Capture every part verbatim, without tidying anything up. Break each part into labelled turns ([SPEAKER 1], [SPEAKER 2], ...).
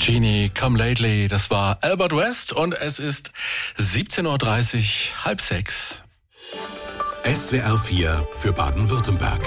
[SPEAKER 1] Genie, Come Lately, das war Albert West und es ist siebzehn Uhr dreißig, halb sechs.
[SPEAKER 2] S W R vier für Baden-Württemberg.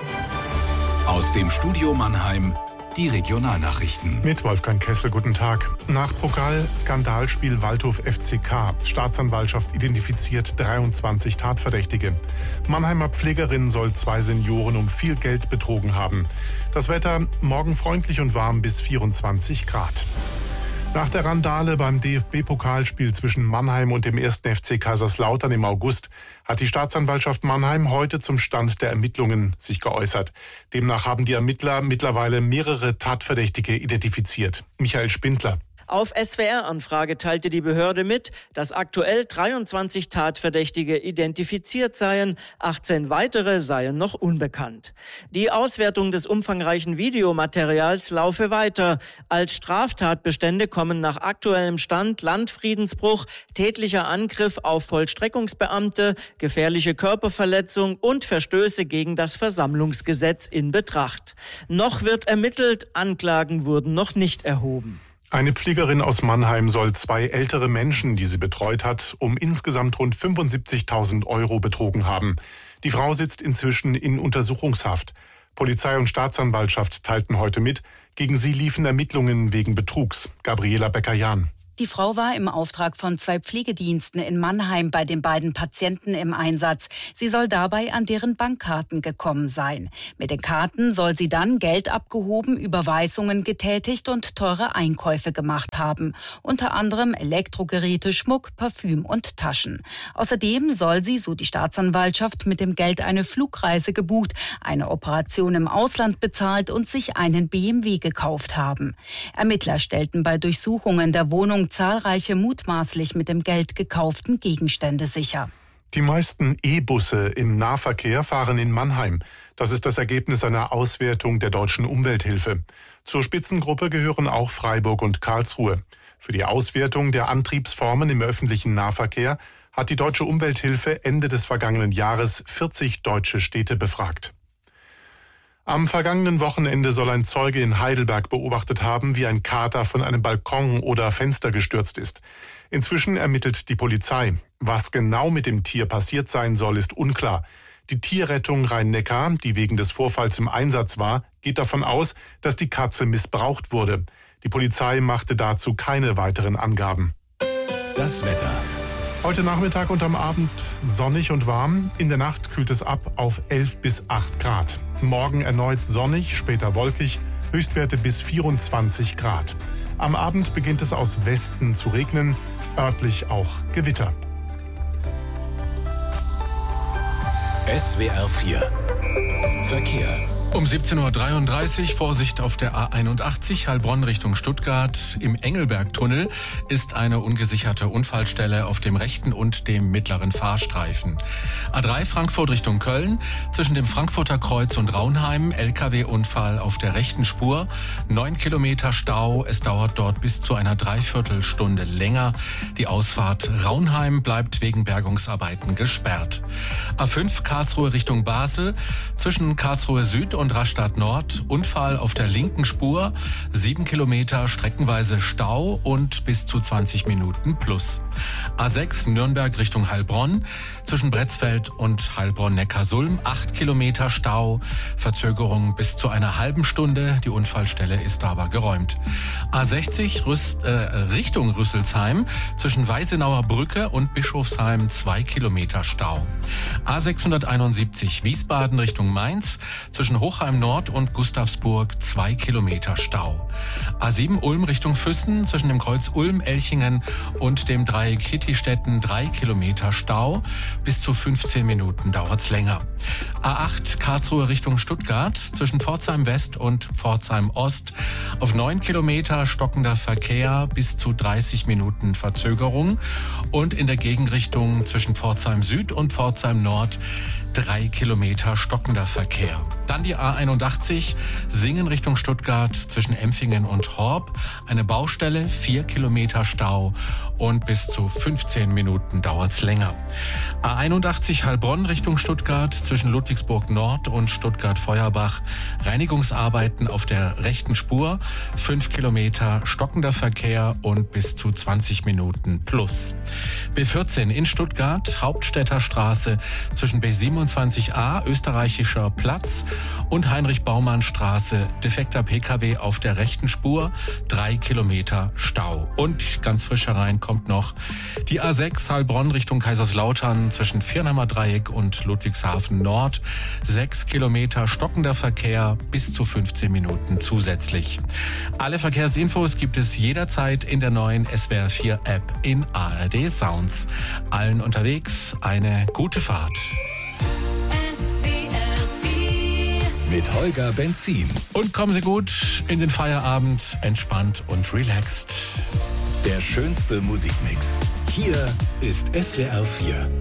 [SPEAKER 2] Aus dem Studio Mannheim die Regionalnachrichten.
[SPEAKER 3] Mit Wolfgang Kessel, guten Tag. Nach Pokal-Skandalspiel Waldhof F C K. Staatsanwaltschaft identifiziert dreiundzwanzig Tatverdächtige. Mannheimer Pflegerin soll zwei Senioren um viel Geld betrogen haben. Das Wetter morgen freundlich und warm bis vierundzwanzig Grad. Nach der Randale beim D F B-Pokalspiel zwischen Mannheim und dem ersten F C Kaiserslautern im August hat die Staatsanwaltschaft Mannheim heute zum Stand der Ermittlungen sich geäußert. Demnach haben die Ermittler mittlerweile mehrere Tatverdächtige identifiziert. Michael Spindler.
[SPEAKER 4] Auf S W R-Anfrage teilte die Behörde mit, dass aktuell dreiundzwanzig Tatverdächtige identifiziert seien, achtzehn weitere seien noch unbekannt. Die Auswertung des umfangreichen Videomaterials laufe weiter. Als Straftatbestände kommen nach aktuellem Stand Landfriedensbruch, tätlicher Angriff auf Vollstreckungsbeamte, gefährliche Körperverletzung und Verstöße gegen das Versammlungsgesetz in Betracht. Noch wird ermittelt, Anklagen wurden noch nicht erhoben.
[SPEAKER 3] Eine Pflegerin aus Mannheim soll zwei ältere Menschen, die sie betreut hat, um insgesamt rund fünfundsiebzigtausend Euro betrogen haben. Die Frau sitzt inzwischen in Untersuchungshaft. Polizei und Staatsanwaltschaft teilten heute mit, gegen sie liefen Ermittlungen wegen Betrugs. Gabriela Becker-Jahn.
[SPEAKER 5] Die Frau war im Auftrag von zwei Pflegediensten in Mannheim bei den beiden Patienten im Einsatz. Sie soll dabei an deren Bankkarten gekommen sein. Mit den Karten soll sie dann Geld abgehoben, Überweisungen getätigt und teure Einkäufe gemacht haben. Unter anderem Elektrogeräte, Schmuck, Parfüm und Taschen. Außerdem soll sie, so die Staatsanwaltschaft, mit dem Geld eine Flugreise gebucht, eine Operation im Ausland bezahlt und sich einen B M W gekauft haben. Ermittler stellten bei Durchsuchungen der Wohnung zahlreiche mutmaßlich mit dem Geld gekauften Gegenstände sicher.
[SPEAKER 3] Die meisten E-Busse im Nahverkehr fahren in Mannheim. Das ist das Ergebnis einer Auswertung der Deutschen Umwelthilfe. Zur Spitzengruppe gehören auch Freiburg und Karlsruhe. Für die Auswertung der Antriebsformen im öffentlichen Nahverkehr hat die Deutsche Umwelthilfe Ende des vergangenen Jahres vierzig deutsche Städte befragt. Am vergangenen Wochenende soll ein Zeuge in Heidelberg beobachtet haben, wie ein Kater von einem Balkon oder Fenster gestürzt ist. Inzwischen ermittelt die Polizei. Was genau mit dem Tier passiert sein soll, ist unklar. Die Tierrettung Rhein-Neckar, die wegen des Vorfalls im Einsatz war, geht davon aus, dass die Katze missbraucht wurde. Die Polizei machte dazu keine weiteren Angaben.
[SPEAKER 2] Das Wetter.
[SPEAKER 3] Heute Nachmittag und am Abend sonnig und warm. In der Nacht kühlt es ab auf elf bis acht Grad. Morgen erneut sonnig, später wolkig, Höchstwerte bis vierundzwanzig Grad. Am Abend beginnt es aus Westen zu regnen, örtlich auch Gewitter.
[SPEAKER 2] S W R vier Verkehr.
[SPEAKER 1] Um siebzehn Uhr dreiunddreißig, Vorsicht auf der A einundachtzig, Heilbronn Richtung Stuttgart. Im Engelbergtunnel ist eine ungesicherte Unfallstelle auf dem rechten und dem mittleren Fahrstreifen. A drei Frankfurt Richtung Köln, zwischen dem Frankfurter Kreuz und Raunheim, L K W-Unfall auf der rechten Spur. Neun Kilometer Stau, es dauert dort bis zu einer Dreiviertelstunde länger. Die Ausfahrt Raunheim bleibt wegen Bergungsarbeiten gesperrt. A fünf Karlsruhe Richtung Basel, zwischen Karlsruhe Süd und Rastatt Nord, Unfall auf der linken Spur, sieben Kilometer streckenweise Stau und bis zu zwanzig Minuten plus. A sechs Nürnberg Richtung Heilbronn, zwischen Bretzfeld und Heilbronn-Neckarsulm, acht Kilometer Stau, Verzögerung bis zu einer halben Stunde, die Unfallstelle ist aber geräumt. A sechzig Rüst, äh, Richtung Rüsselsheim, zwischen Weißenauer Brücke und Bischofsheim, zwei Kilometer Stau. A sechshunderteinundsiebzig Wiesbaden Richtung Mainz, zwischen Hochheim Nord und Gustavsburg, zwei Kilometer Stau. A sieben Ulm Richtung Füssen, zwischen dem Kreuz Ulm-Elchingen und dem Dreieck Hittistetten, drei Kilometer Stau. Bis zu fünfzehn Minuten dauert's länger. A acht Karlsruhe Richtung Stuttgart, zwischen Pforzheim West und Pforzheim Ost. Auf neun Kilometer stockender Verkehr, bis zu dreißig Minuten Verzögerung. Und in der Gegenrichtung zwischen Pforzheim Süd und Pforzheim Nord drei Kilometer stockender Verkehr. Dann die A einundachtzig, Singen Richtung Stuttgart zwischen Empfingen und Horb. Eine Baustelle, vier Kilometer Stau und bis zu fünfzehn Minuten dauert's länger. A einundachtzig Heilbronn Richtung Stuttgart zwischen Ludwigsburg Nord und Stuttgart-Feuerbach. Reinigungsarbeiten auf der rechten Spur, fünf Kilometer stockender Verkehr und bis zu zwanzig Minuten plus. B vierzehn in Stuttgart, Hauptstädter Straße zwischen B siebenundzwanzig a, Österreichischer Platz und Heinrich-Baumann-Straße, defekter P K W auf der rechten Spur, drei Kilometer Stau. Und ganz frisch herein kommt noch die A sechs Heilbronn Richtung Kaiserslautern zwischen Viernheimer Dreieck und Ludwigshafen Nord, sechs Kilometer stockender Verkehr, bis zu fünfzehn Minuten zusätzlich. Alle Verkehrsinfos gibt es jederzeit in der neuen S W R vier App in A R D Sounds. Allen unterwegs eine gute Fahrt.
[SPEAKER 2] Mit Holger Benzin.
[SPEAKER 1] Und kommen Sie gut in den Feierabend, entspannt und relaxed.
[SPEAKER 2] Der schönste Musikmix. Hier ist S W R vier.